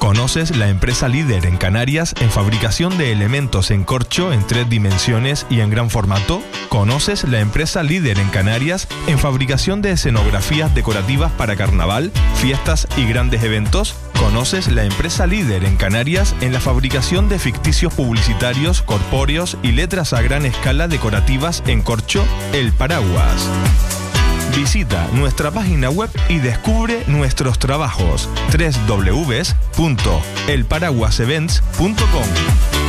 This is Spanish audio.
¿Conoces la empresa líder en Canarias en fabricación de elementos en corcho en 3 dimensiones y en gran formato? ¿Conoces la empresa líder en Canarias en fabricación de escenografías decorativas para carnaval, fiestas y grandes eventos? ¿Conoces la empresa líder en Canarias en la fabricación de ficticios publicitarios, corpóreos y letras a gran escala decorativas en corcho? El Paraguas. Visita nuestra página web y descubre nuestros trabajos. www.elparaguasevents.com